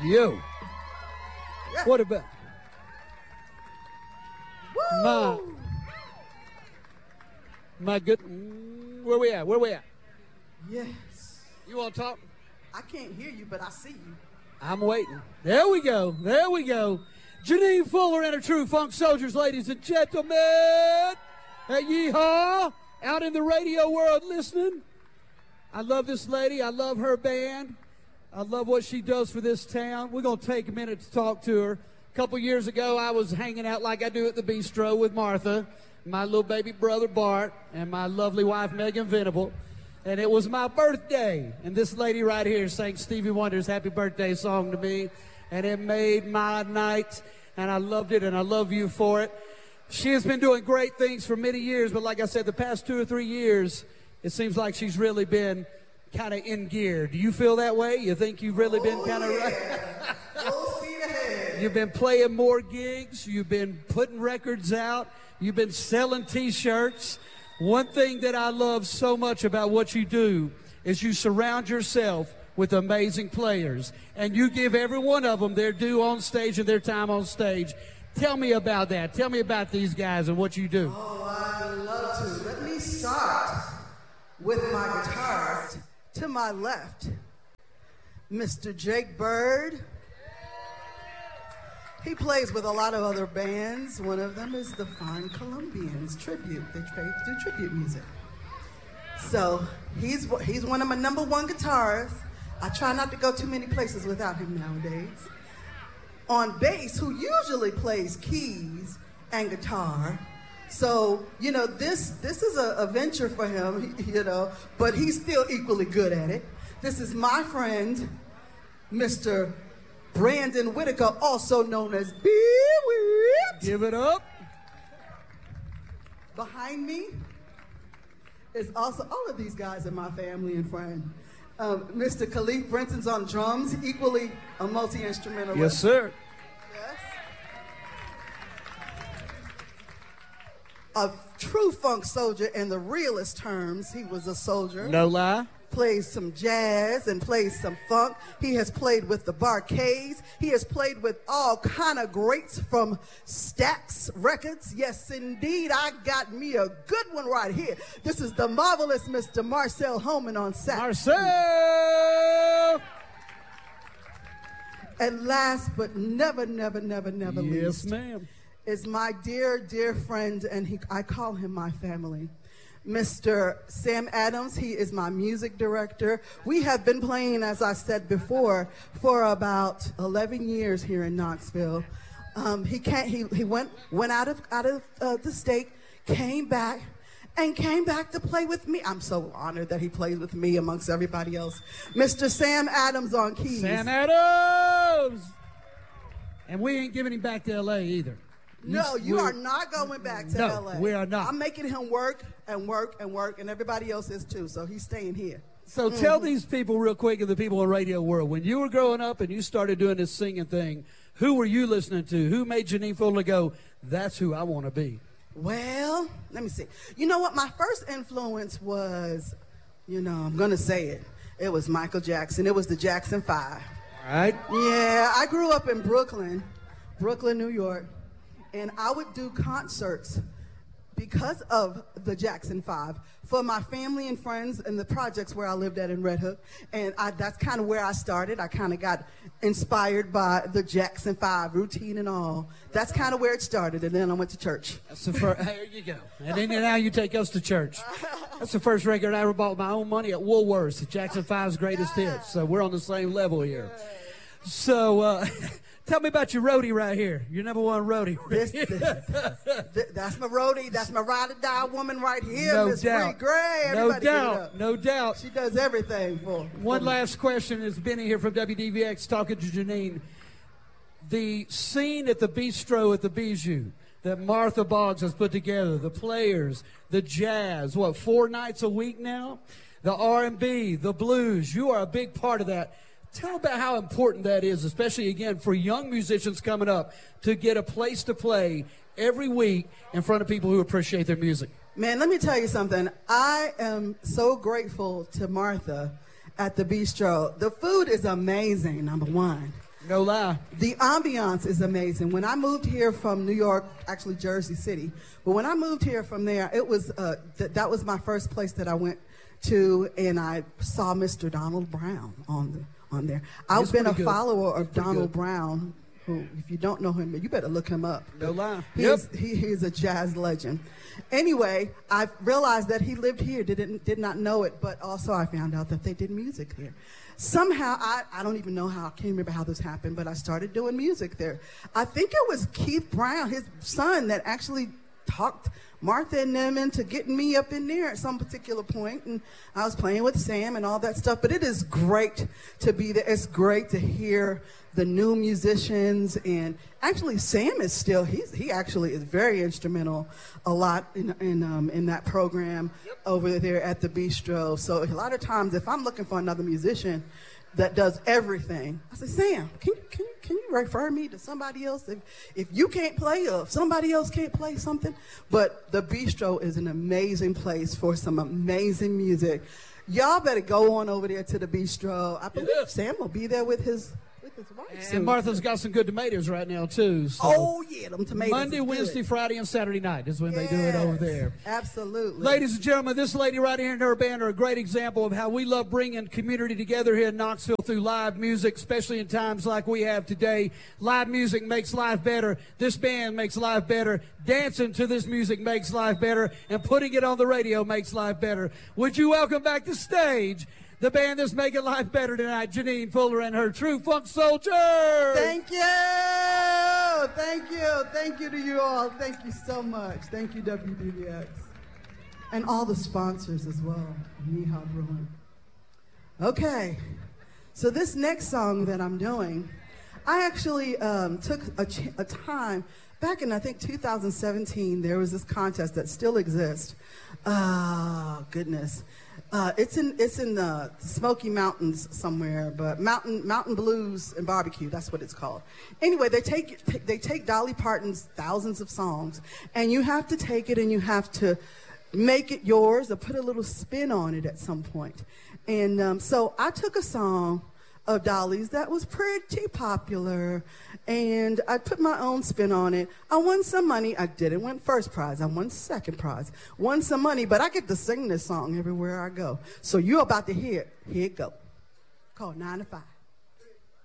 Yo. Yeah. What about? Woo! My good. Where we at? Where we at? Yes. You want to talk? I can't hear you, but I see you. I'm waiting. There we go. There we go. Janine Fuller and her True Funk Soldiers, ladies and gentlemen. Hey, yeehaw. Out in the radio world listening. I love this lady. I love her band. I love what she does for this town. We're going to take a minute to talk to her. A couple years ago, I was hanging out like I do at the bistro with Martha, my little baby brother Bart, and my lovely wife Megan Venable. And it was my birthday. And this lady right here sang Stevie Wonder's Happy Birthday song to me. And it made my night. And I loved it, and I love you for it. She has been doing great things for many years, but like I said, the past 2 or 3 years, it seems like she's really been kind of in gear. Do you feel that way? You think you've really been kind of right? Full speed ahead. You've been playing more gigs. You've been putting records out. You've been selling T-shirts. One thing that I love so much about what you do is you surround yourself with amazing players, and you give every one of them their due on stage and their time on stage. Tell me about that. Tell me about these guys and what you do. Oh, I'd love to. Let me start with my guitarist. To my left, Mr. Jake Bird. He plays with a lot of other bands. One of them is the Fine Colombians Tribute. They do tribute music. So he's one of my number one guitarists. I try not to go too many places without him nowadays. On bass, who usually plays keys and guitar. So, you know, this is a venture for him, you know, but he's still equally good at it. This is my friend, Mr. Brandon Whitaker, also known as B-Wit. Give it up. Behind me is also, all of these guys are my family and friend. Mr. Khalif Brenson's on drums, equally a multi-instrumentalist. Yes, sir. Yes. A true funk soldier in the realest terms. He was a soldier. No lie. Plays some jazz and plays some funk. He has played with the Barcades. He has played with all kind of greats from Stax Records. Yes, indeed, I got me a good one right here. This is the marvelous Mr. Marcel Holman on sax. Marcel! And last but never least. Yes, ma'am. Is my dear, dear friend, and I call him my family, Mr. Sam Adams. He is my music director. We have been playing, as I said before, for about 11 years here in Knoxville. He went out of the state, came back to play with me. I'm so honored that he plays with me amongst everybody else. Mr. Sam Adams on keys. Sam Adams! And we ain't giving him back to L.A. either. No, you are not going back to L.A. No, we are not. I'm making him work, and everybody else is too, so he's staying here. So tell these people real quick, and the people in the radio world, when you were growing up and you started doing this singing thing, who were you listening to? Who made Janine Fuller go, that's who I want to be? Well, let me see. You know what? My first influence was, I'm going to say it. It was Michael Jackson. It was the Jackson 5. All right. Yeah, I grew up in Brooklyn, New York. And I would do concerts because of the Jackson 5 for my family and friends and the projects where I lived at in Red Hook. And that's kind of where I started. I kind of got inspired by the Jackson 5 routine and all. That's kind of where it started. And then I went to church. That's the first. There you go. And then now you take us to church. That's the first record I ever bought with my own money at Woolworths, the Jackson 5's greatest hits. So we're on the same level here. So, tell me about your roadie right here. Your number one roadie. That's my roadie. That's my ride-or-die woman right here, No Miss doubt. Free Gray. Everybody No doubt. She does everything for One me. last question is Benny here from WDVX talking to Janine. The scene at the bistro at the Bijou that Martha Boggs has put together, the players, the jazz, 4 nights a week now? The R&B, the blues, you are a big part of that. Tell about how important that is, especially, again, for young musicians coming up to get a place to play every week in front of people who appreciate their music. Man, let me tell you something. I am so grateful to Martha at the bistro. The food is amazing, number one. No lie. The ambiance is amazing. When I moved here from New York, actually Jersey City, but when I moved here from there, it was that was my first place that I went to, and I saw Mr. Donald Brown on there. I've been a follower of Donald Brown, who, if you don't know him, you better look him up. No lie. He is a jazz legend. Anyway, I realized that he lived here, did not know it, but also I found out that they did music there. Somehow, I don't even know how, I can't remember how this happened, but I started doing music there. I think it was Keith Brown, his son, that actually talked Martha and them into getting me up in there at some particular point, and I was playing with Sam and all that stuff. But it is great to be there. It's great to hear the new musicians, and actually Sam is still, he actually is very instrumental a lot in that program over there at the Bistro. So a lot of times if I'm looking for another musician that does everything, I say, Sam, can you refer me to somebody else if you can't play or if somebody else can't play something? But the Bistro is an amazing place for some amazing music. Y'all better go on over there to the Bistro. I believe Sam will be there with his wife. And Martha's got some good tomatoes right now, too. So oh, yeah, them tomatoes. Monday, Wednesday, Friday, and Saturday night is when they do it over there. Absolutely. Ladies and gentlemen, this lady right here and her band are a great example of how we love bringing community together here in Knoxville through live music, especially in times like we have today. Live music makes life better. This band makes life better. Dancing to this music makes life better. And putting it on the radio makes life better. Would you welcome back to stage the band that's making life better tonight, Janine Fuller and her True Funk Soldiers. Thank you. Thank you. Thank you to you all. Thank you so much. Thank you, WDBX. And all the sponsors as well. Yeehaw Brewing. Okay. So this next song that I'm doing, I actually took a time, back in, I think, 2017, there was this contest that still exists. Oh, goodness. It's in the Smoky Mountains somewhere, but Mountain Blues and Barbecue, that's what it's called. Anyway, they take Dolly Parton's thousands of songs, and you have to take it and you have to make it yours or put a little spin on it at some point. And so I took a song of Dolly's that was pretty popular, and I put my own spin on it. I won some money. I didn't win first prize. I won second prize. Won some money, but I get to sing this song everywhere I go. So you're about to hear it. Here it go. Called 9 to 5.